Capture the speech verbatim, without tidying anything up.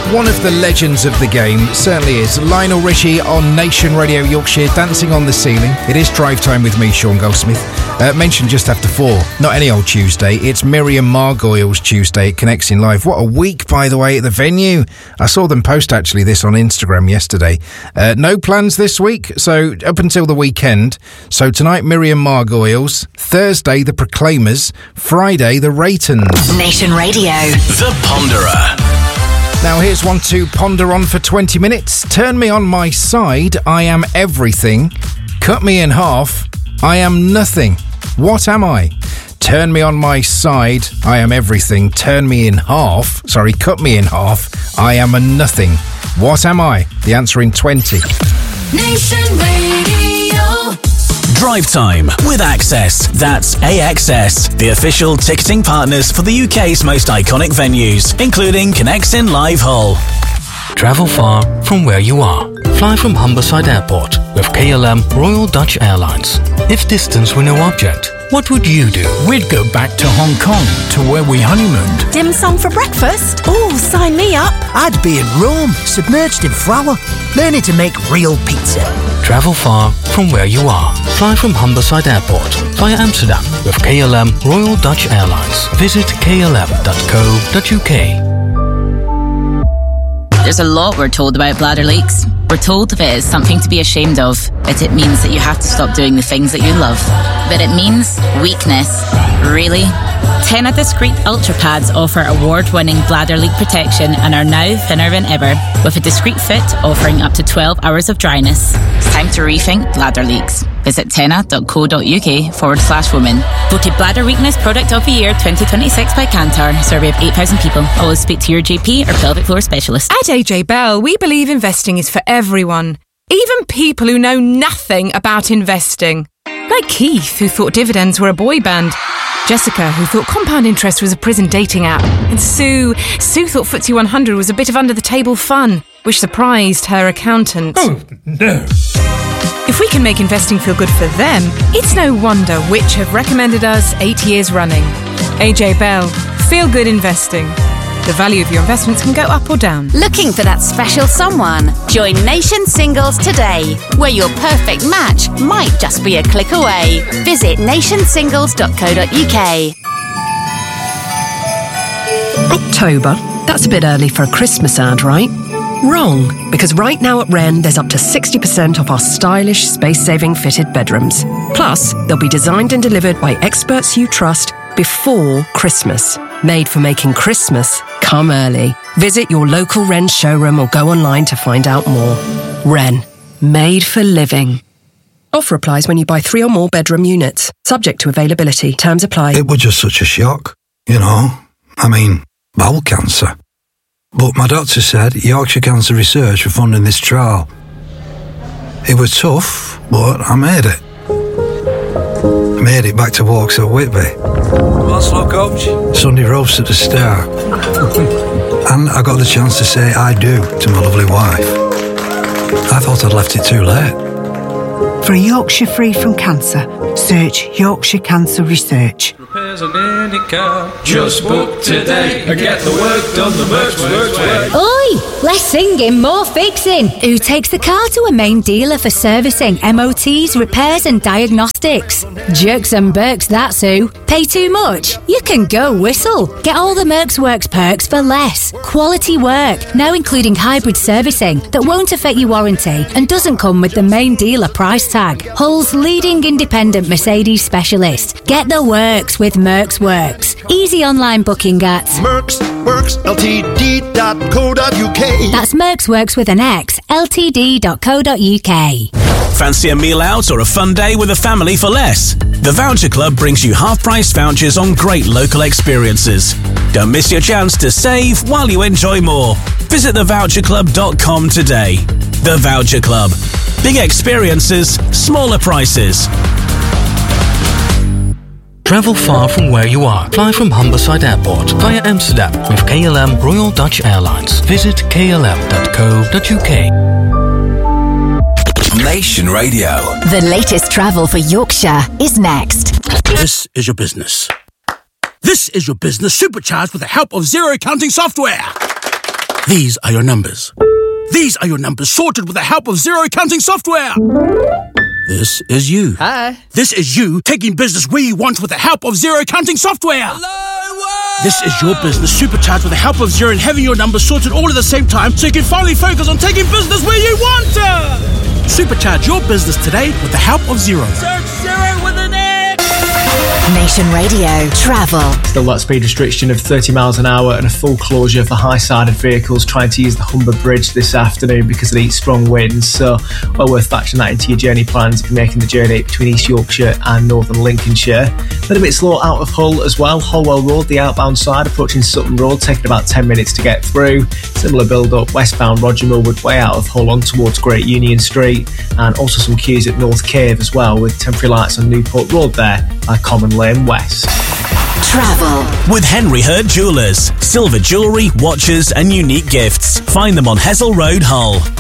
one of the legends of the game, certainly is. Lionel Richie on Nation Radio Yorkshire, dancing on the ceiling. It is Drive Time with me, Sean Goldsmith. Uh, mentioned just after four, not any old Tuesday, it's Miriam Margoyle's Tuesday at Connecting Live. What a week, by the way, at the venue. I saw them post actually this on Instagram yesterday. Uh, no plans this week, so up until the weekend. So tonight, Miriam Margoyle's. Thursday, the Proclaimers. Friday, the Raytons. Nation Radio. The Ponderer. Now here's one to ponder on for twenty minutes. Turn me on my side, I am everything. Cut me in half, I am nothing. What am I? Turn me on my side, I am everything. Turn me in half, sorry, cut me in half, I am a nothing. What am I? The answer in twenty. Nation Radio. Drive Time with Access. That's A X S, the official ticketing partners for the U K's most iconic venues, including Connecting Live Hull. Travel far from where you are. Fly from Humberside Airport with K L M Royal Dutch Airlines. If distance were no object, what would you do? We'd go back to Hong Kong, to where we honeymooned. Dim sum for breakfast? Oh, sign me up. I'd be in Rome, submerged in flour, learning to make real pizza. Travel far from where you are. Fly from Humberside Airport via Amsterdam with K L M Royal Dutch Airlines. Visit k l m dot co dot u k. There's a lot we're told about bladder leaks. We're told if it is something to be ashamed of, that it means that you have to stop doing the things that you love. But it means weakness. Really? Tena Discreet Ultra Pads offer award-winning bladder leak protection and are now thinner than ever, with a discreet fit offering up to twelve hours of dryness. It's time to rethink bladder leaks. Visit tena.co.uk forward slash women. Voted Bladder Weakness Product of the Year twenty twenty-six by Kantar. Survey of eight thousand people. Always speak to your G P or pelvic floor specialist. At A J Bell, we believe investing is for everyone. Even people who know nothing about investing. Like Keith, who thought dividends were a boy band. Jessica, who thought compound interest was a prison dating app. And Sue, Sue thought F T S E one hundred was a bit of under-the-table fun, which surprised her accountant. Oh, no. If we can make investing feel good for them, it's no wonder Which have recommended us eight years running. A J Bell, feel good investing. The value of your investments can go up or down. Looking for that special someone? Join Nation Singles today, where your perfect match might just be a click away. Visit nation singles dot co dot u k. October? That's a bit early for a Christmas ad, right? Wrong, because right now at Wren there's up to sixty percent off our stylish, space-saving fitted bedrooms. Plus, they'll be designed and delivered by experts you trust before Christmas. Made for making Christmas come early. Visit your local Wren showroom or go online to find out more. Wren, made for living. Offer applies when you buy three or more bedroom units. Subject to availability. Terms apply. It was just such a shock, you know. I mean, bowel cancer. But my doctor said Yorkshire Cancer Research were funding this trial. It was tough, but I made it. I made it back to Walks at Whitby. What's up, coach? Sunday roast at the Star. And I got the chance to say I do to my lovely wife. I thought I'd left it too late. For a Yorkshire free from cancer, search Yorkshire Cancer Research. Repairs on any car. Just book today and get the work done the Mercs Works way. Oi! Less singing, more fixing. Who takes the car to a main dealer for servicing, M O Ts, repairs and diagnostics? Jerks and Burks, that's who. Pay too much? You can go whistle. Get all the Mercs Works perks for less. Quality work, now including hybrid servicing that won't affect your warranty and doesn't come with the main dealer price tag. Hull's leading independent Mercedes specialist. Get the works with Mercs Works. Easy online booking at Mercs Works L T D dot co dot u k. That's Mercs Works with an X, L T D dot co dot u k. Fancy a meal out or a fun day with a family for less? The Voucher Club brings you half-price vouchers on great local experiences. Don't miss your chance to save while you enjoy more. Visit the voucher club dot com today. The Voucher Club. Big experiences, smaller prices. Travel far from where you are. Fly from Humberside Airport via Amsterdam with K L M Royal Dutch Airlines. Visit k l m dot co dot u k. Nation Radio. The latest travel for Yorkshire is next. This is your business. This is your business supercharged with the help of zero counting software. These are your numbers. These are your numbers sorted with the help of zero counting software. This is you. Hi. This is you taking business where you want with the help of zero counting software. Hello. This is your business supercharged with the help of Xero and having your numbers sorted all at the same time so you can finally focus on taking business where you want to. Supercharge your business today with the help of Xero. Search Xero with an X. Nation Radio Travel. Still that speed restriction of thirty miles an hour and a full closure for high-sided vehicles trying to use the Humber Bridge this afternoon because of these strong winds. So, well worth factoring that into your journey plans if you're making the journey between East Yorkshire and Northern Lincolnshire. A little bit slow out of Hull as well. Holwell Road, the outbound side, approaching Sutton Road, taking about ten minutes to get through. Similar build-up westbound Roger Millwood way out of Hull on towards Great Union Street, and also some queues at North Cave as well, with temporary lights on Newport Road there by Common Lane West. Travel with Henry Hurt Jewellers. Silver jewellery, watches and unique gifts. Find them on Hessel Road, Hull.